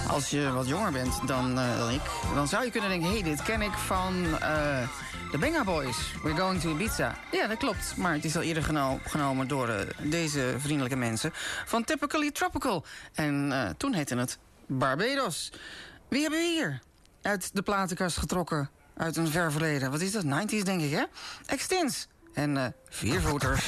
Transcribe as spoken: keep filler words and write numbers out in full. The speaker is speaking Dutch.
Als je wat jonger bent dan, uh, dan ik, dan zou je kunnen denken... hé, hey, dit ken ik van uh, de Benga Boys. We're going to Ibiza. Ja, dat klopt. Maar het is al eerder geno- genomen door uh, deze vriendelijke mensen... van Typically Tropical. En uh, toen heette het Barbados. Wie hebben we hier? Uit de platenkast getrokken. Uit een ver verleden. Wat is dat? negentig denk ik, hè? Extins. En uh, viervoeters.